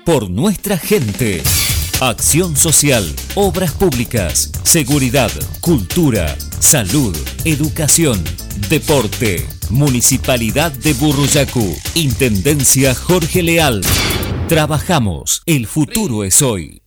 por nuestra gente. Acción social, obras públicas, seguridad, cultura, salud, educación, deporte. Municipalidad de Burruyacu. Intendencia Jorge Leal. Trabajamos, el futuro es hoy.